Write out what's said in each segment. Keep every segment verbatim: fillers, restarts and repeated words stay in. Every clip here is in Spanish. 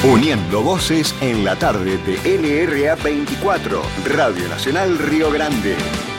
Uniendo voces en la tarde de L R A veinticuatro, Radio Nacional Río Grande.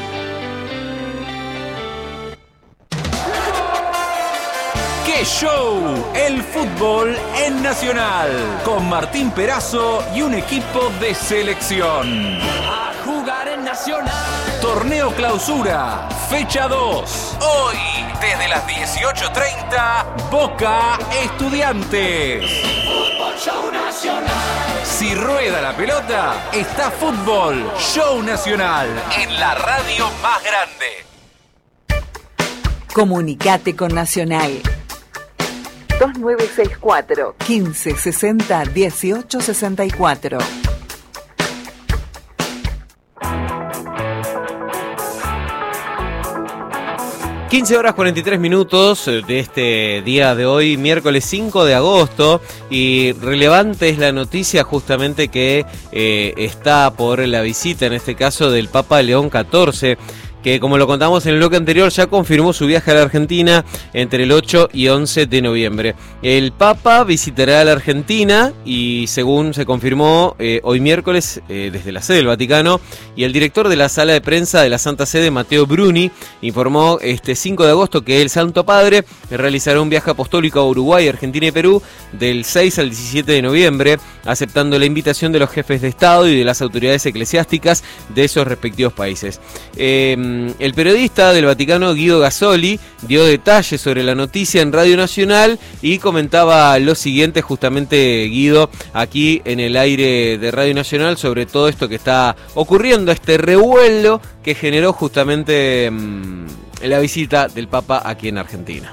¡Qué show! El fútbol en Nacional, con Martín Perazo y un equipo de selección. A jugar en Nacional. Torneo Clausura, fecha dos. Hoy, desde las dieciocho treinta, Boca Estudiantes. Fútbol Show Nacional. Si rueda la pelota, está Fútbol Show Nacional en la radio más grande. Comunicate con Nacional. dos nueve seis cuatro, quince sesenta, dieciocho sesenta y cuatro. quince horas cuarenta y tres minutos de este día de hoy, miércoles cinco de agosto, y relevante es la noticia justamente que eh, está por la visita, en este caso, del Papa León catorce, que, como lo contamos en el bloque anterior, ya confirmó su viaje a la Argentina entre el ocho y once de noviembre. El Papa visitará la Argentina y, según se confirmó eh, hoy miércoles eh, desde la sede del Vaticano, y el director de la sala de prensa de la Santa Sede, Matteo Bruni, informó este cinco de agosto que el Santo Padre realizará un viaje apostólico a Uruguay, Argentina y Perú del seis al diecisiete de noviembre, aceptando la invitación de los jefes de Estado y de las autoridades eclesiásticas de esos respectivos países. Eh, El periodista del Vaticano, Guido Gasoli, dio detalles sobre la noticia en Radio Nacional y comentaba lo siguiente, justamente, Guido, aquí en el aire de Radio Nacional, sobre todo esto que está ocurriendo, este revuelo que generó justamente mmm, la visita del Papa aquí en Argentina.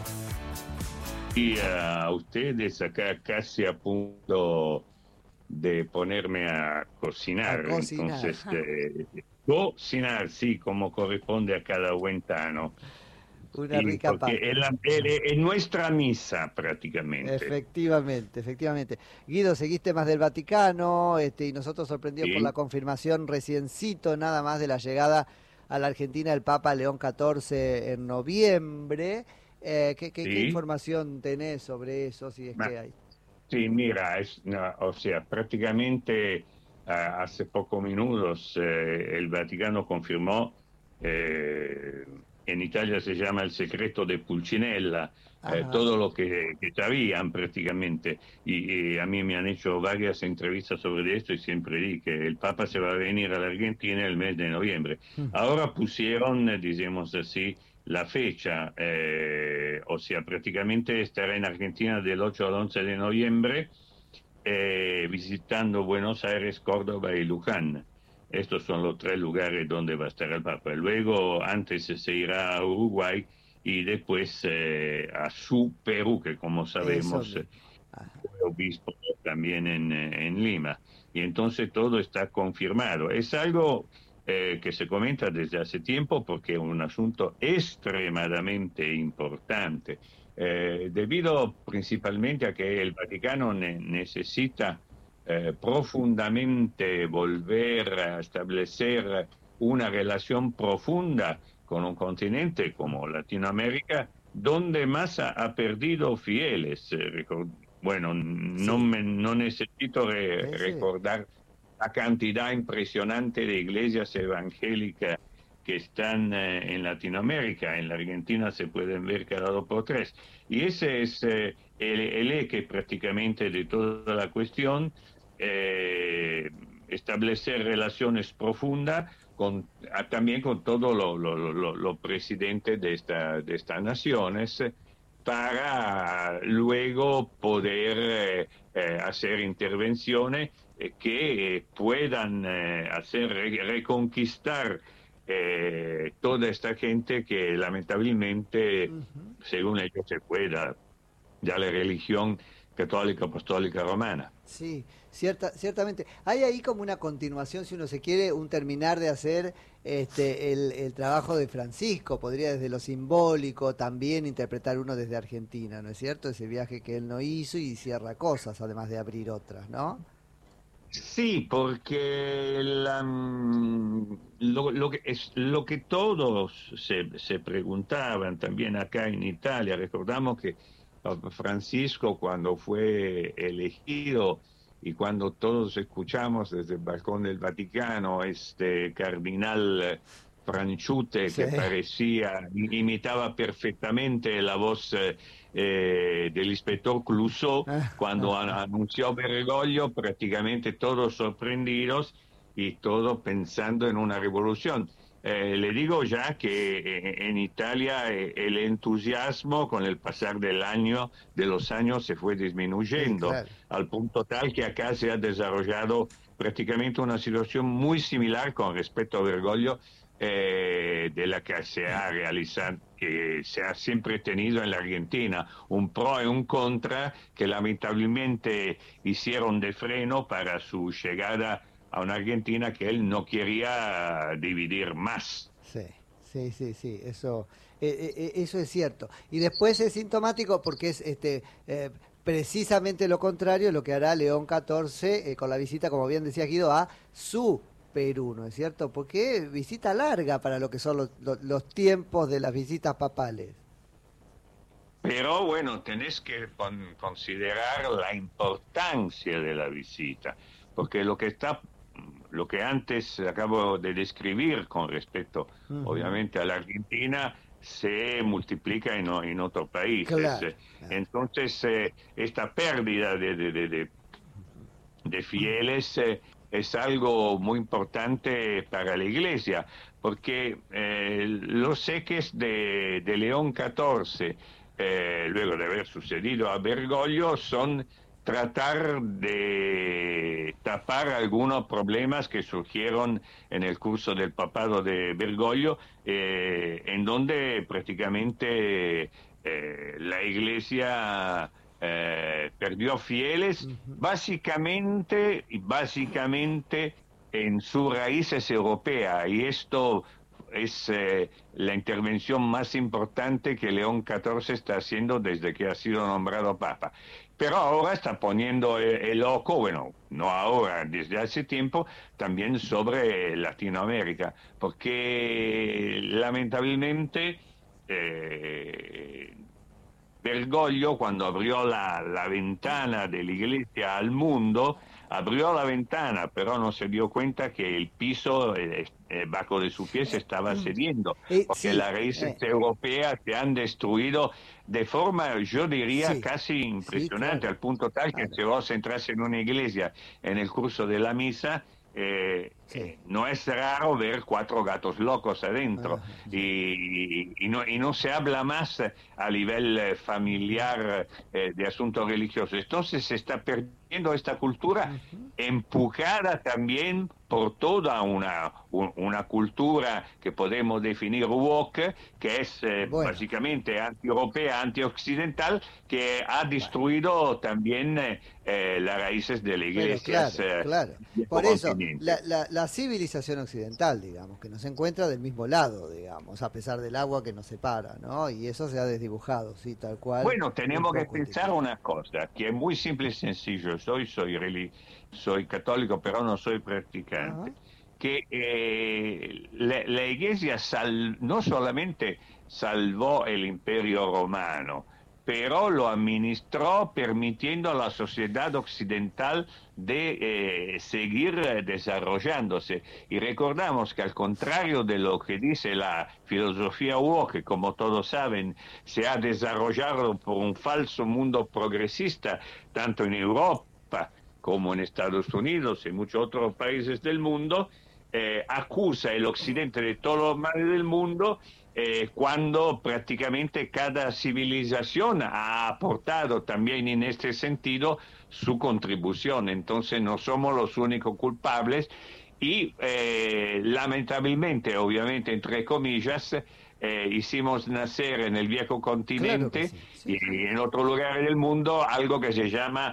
Y a ustedes acá casi a punto de ponerme a cocinar, a cocinar. entonces... Eh, cocinar, sí, como corresponde a cada buentano. Una y rica pasta. Es, la, es, es nuestra misa, prácticamente. Efectivamente, efectivamente. Guido, seguiste más del Vaticano, este, y nosotros sorprendidos sí. por la confirmación reciencito, nada más, de la llegada a la Argentina del Papa León catorce en noviembre. Eh, ¿qué, qué, sí. ¿Qué información tenés sobre eso, si es Ma, que hay? Sí, mira, es, no, o sea, prácticamente... Uh, hace pocos minutos eh, el Vaticano confirmó, eh, en Italia se llama el secreto de Pulcinella, eh, todo lo que, que sabían prácticamente, y, y a mí me han hecho varias entrevistas sobre esto y siempre di que el Papa se va a venir a la Argentina el mes de noviembre. Mm. Ahora pusieron, digamos así, la fecha, eh, o sea, prácticamente estará en Argentina del ocho al once de noviembre, Eh, visitando Buenos Aires, Córdoba y Luján. Estos son los tres lugares donde va a estar el Papa. Luego, antes se irá a Uruguay y después eh, a su Perú, que como sabemos fue obispo también en, en Lima. Y entonces todo está confirmado. Es algo eh, que se comenta desde hace tiempo porque es un asunto extremadamente importante. Eh, debido principalmente a que el Vaticano ne- necesita eh, profundamente volver a establecer una relación profunda con un continente como Latinoamérica, donde más ha, ha perdido fieles. Eh, record- bueno, no, sí. me, no necesito re- sí, sí. recordar la cantidad impresionante de iglesias evangélicas que están eh, en Latinoamérica. En la Argentina se pueden ver cada dos por tres. Y ese es eh, el, el eje prácticamente de toda la cuestión, eh, establecer relaciones profundas con, a, también con todos los lo, lo, lo presidentes de, esta, de estas naciones, para luego poder eh, eh, hacer intervenciones eh, que eh, puedan eh, hacer re- reconquistar Eh, toda esta gente que lamentablemente, uh-huh. según ellos se pueda, ya la religión católica apostólica romana. Sí, cierta, ciertamente. Hay ahí como una continuación, si uno se quiere, un terminar de hacer este el, el trabajo de Francisco, podría desde lo simbólico también interpretar uno desde Argentina, ¿no es cierto? Ese viaje que él no hizo y cierra cosas, además de abrir otras, ¿no? Sí, porque la, lo, lo, que es, lo que todos se, se preguntaban también acá en Italia, recordamos que Francisco, cuando fue elegido, y cuando todos escuchamos desde el balcón del Vaticano este cardenal Franchute, sí, que parecía, imitaba perfectamente la voz eh, eh, del inspector Clouseau, ah, cuando ah, anunció Bergoglio, prácticamente todos sorprendidos y todos pensando en una revolución. Eh, le digo ya que eh, en Italia eh, el entusiasmo con el pasar del año, de los años se fue disminuyendo, sí, claro, al punto tal que acá se ha desarrollado prácticamente una situación muy similar con respecto a Bergoglio, eh, de la que se ha realizado, que se ha siempre tenido en la Argentina, un pro y un contra que lamentablemente hicieron de freno para su llegada a una Argentina que él no quería dividir más. Sí, sí, sí, sí, eso, eh, eh, eso es cierto. Y después es sintomático porque es este eh, precisamente lo contrario lo que hará León catorce eh, con la visita, como bien decía Guido, a su Perú, ¿no es cierto? Porque visita larga para lo que son los, los, los tiempos de las visitas papales. Pero bueno, tenés que con, considerar la importancia de la visita, porque lo que está, lo que antes acabo de describir con respecto, uh-huh, obviamente, a la Argentina, se multiplica en, en otros países. Claro, claro. Entonces, eh, esta pérdida de, de, de, de, de fieles eh, es algo muy importante para la Iglesia, porque eh, los eques de, de León catorce, eh, luego de haber sucedido a Bergoglio, son tratar de tapar algunos problemas que surgieron en el curso del papado de Bergoglio, eh, en donde prácticamente eh, la Iglesia eh, perdió fieles, uh-huh, básicamente, básicamente en sus raíces europeas, y esto es eh, la intervención más importante que León catorce está haciendo desde que ha sido nombrado Papa. Pero ahora está poniendo el ojo, bueno, no ahora, desde hace tiempo, también sobre Latinoamérica, porque lamentablemente eh, Bergoglio, cuando abrió la, la ventana de la Iglesia al mundo, abrió la ventana, pero no se dio cuenta que el piso eh, eh, bajo de su pie se estaba cediendo, eh, porque sí, las raíces eh. europeas se han destruido de forma, yo diría, sí, casi impresionante, sí, claro, al punto tal que, claro, si vos entras en una iglesia en el curso de la misa, eh, sí, eh, no es raro ver cuatro gatos locos adentro, ah, sí, y, y, no, y no se habla más a nivel familiar eh, de asuntos religiosos. Entonces se está perdiendo esta cultura, uh-huh, empujada también por toda una, un, una cultura que podemos definir woke, que es eh, bueno. básicamente anti-europea, anti-occidental, que ha destruido bueno. también eh, eh, las raíces de la iglesia. Claro, claro. Por eso, la, la, la civilización occidental, digamos, que nos encuentra del mismo lado, digamos, a pesar del agua que nos separa, ¿no? Y eso se ha desdibujado, sí, tal cual. Bueno, tenemos que pensar una cosa, que es muy simple y sencillo. Soy, soy, relig- soy católico, pero no soy practicante. Uh-huh. Que eh, la, la iglesia sal- no solamente salvó el imperio romano, pero lo administró permitiendo a la sociedad occidental de eh, seguir eh, desarrollándose. Y recordamos que al contrario de lo que dice la filosofía woke, que como todos saben se ha desarrollado por un falso mundo progresista, tanto en Europa como en Estados Unidos y muchos otros países del mundo, eh, acusa el occidente de todos los males del mundo, Eh, cuando prácticamente cada civilización ha aportado también en este sentido su contribución. Entonces no somos los únicos culpables y eh, lamentablemente, obviamente entre comillas, eh, hicimos nacer en el viejo continente, claro que sí, sí, y en otro lugar del mundo algo que se llama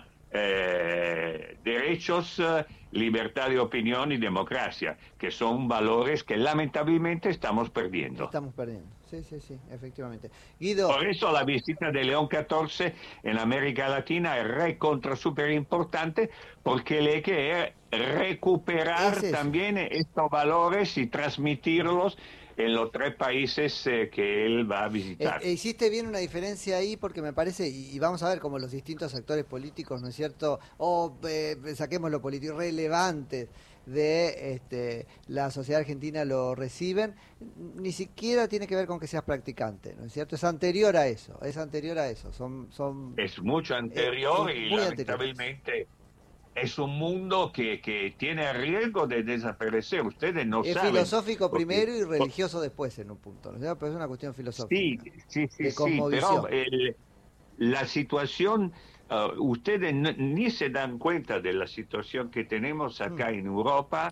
Eh, derechos, libertad de opinión y democracia, que son valores que lamentablemente estamos perdiendo. Estamos perdiendo, sí, sí, sí, efectivamente. Guido. Por eso la visita de León catorce en América Latina es re contra súper importante, porque le hay que recuperar también estos valores y transmitirlos en los tres países eh, que él va a visitar. Eh, hiciste bien una diferencia ahí porque me parece, y, y vamos a ver cómo los distintos actores políticos, ¿no es cierto? O eh, saquemos lo político relevantes de este, la sociedad argentina lo reciben, ni siquiera tiene que ver con que seas practicante, ¿no es cierto? Es anterior a eso, es anterior a eso. Son, son, es mucho anterior es, es y muy lamentablemente anterior. Es un mundo que, que tiene riesgo de desaparecer. Ustedes no es saben. Es filosófico porque, primero y religioso después en un punto, ¿no? Pero es una cuestión filosófica. Sí, sí, sí, de sí pero el, la situación, uh, ustedes no, ni se dan cuenta de la situación que tenemos acá mm. en Europa,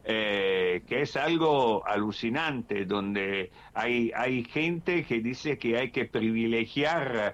eh, que es algo alucinante, donde hay, hay gente que dice que hay que privilegiar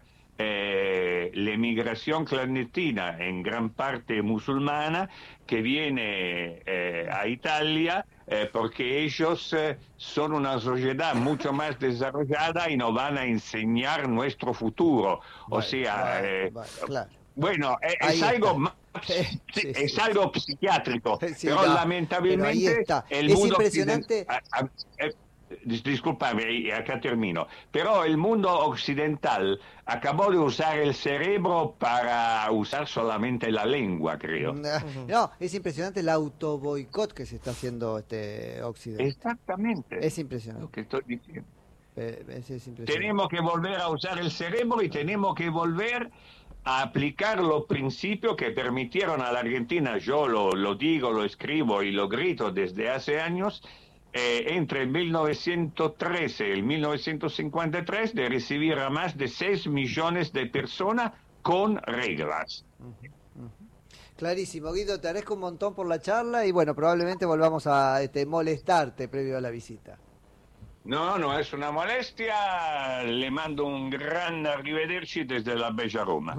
Eh, la emigración clandestina en gran parte musulmana que viene eh, a Italia eh, porque ellos eh, son una sociedad mucho más desarrollada y nos van a enseñar nuestro futuro. O vale, sea, vale, eh, vale, claro. bueno, es, es algo más, sí, sí, es sí, algo sí. psiquiátrico, sí, pero no, lamentablemente pero el es mundo impresionante. A, a, a, Disculpame, acá termino. Pero el mundo occidental acabó de usar el cerebro para usar solamente la lengua, creo. No, no es impresionante el autoboicot que se está haciendo este Occidente. Exactamente. Es impresionante. Lo que estoy diciendo. Eh, es, es impresionante. Tenemos que volver a usar el cerebro y tenemos que volver a aplicar los principios que permitieron a la Argentina, yo lo, lo digo, lo escribo y lo grito desde hace años, Eh, entre el mil novecientos trece y el mil novecientos cincuenta y tres de recibir a más de seis millones de personas con reglas. Uh-huh, uh-huh. Clarísimo, Guido, te agradezco un montón por la charla y bueno, probablemente volvamos a este, molestarte previo a la visita. No, no es una molestia, le mando un gran arrivederci desde la bella Roma.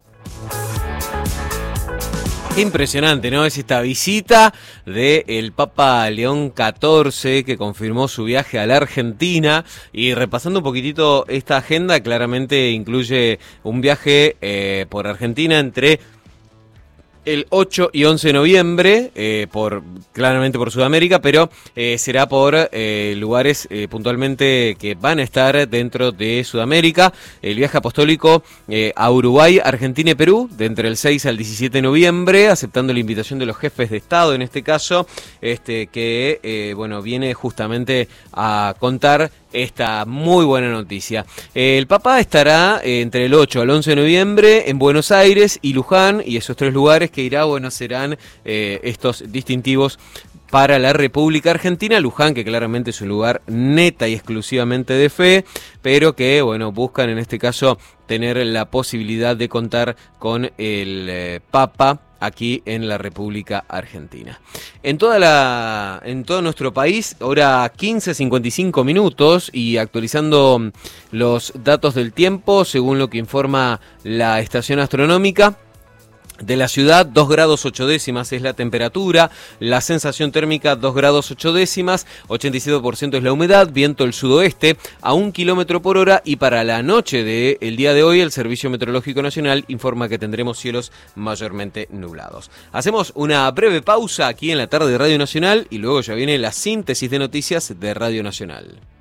Impresionante, ¿no? Es esta visita del Papa León catorce que confirmó su viaje a la Argentina y repasando un poquitito esta agenda, claramente incluye un viaje eh, por Argentina entre el ocho y once de noviembre, eh, por claramente por Sudamérica, pero eh, será por eh, lugares eh, puntualmente que van a estar dentro de Sudamérica. El viaje apostólico eh, a Uruguay, Argentina y Perú, de entre el seis al diecisiete de noviembre, aceptando la invitación de los jefes de Estado, en este caso, este que eh, bueno viene justamente a contar esta muy buena noticia. El Papa estará entre el ocho al once de noviembre en Buenos Aires y Luján, y esos tres lugares que irá, bueno, serán eh, estos distintivos para la República Argentina. Luján, que claramente es un lugar neta y exclusivamente de fe, pero que, bueno, buscan en este caso tener la posibilidad de contar con el eh, Papa aquí en la República Argentina. En toda la, en todo nuestro país, hora quince cincuenta y cinco minutos, y actualizando los datos del tiempo, según lo que informa la estación astronómica de la ciudad, dos grados ocho décimas es la temperatura, la sensación térmica dos grados ocho décimas, ochenta y siete por ciento es la humedad, viento del sudoeste a un kilómetro por hora, y para la noche del día de hoy el Servicio Meteorológico Nacional informa que tendremos cielos mayormente nublados. Hacemos una breve pausa aquí en la tarde de Radio Nacional y luego ya viene la síntesis de noticias de Radio Nacional.